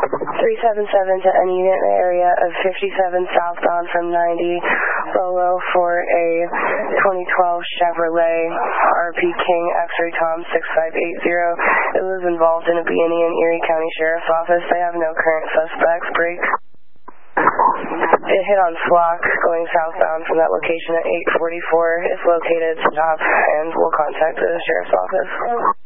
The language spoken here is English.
377 to any unit in the area of 57 southbound from 90 Lolo for a 2012 Chevrolet RP King X-Ray Tom 6580. It was involved in a B&E in Erie County Sheriff's Office. They have no current suspects. Brakes. It hit on Flock going southbound from that location at 844. It's located. Stop, and we'll contact the Sheriff's Office.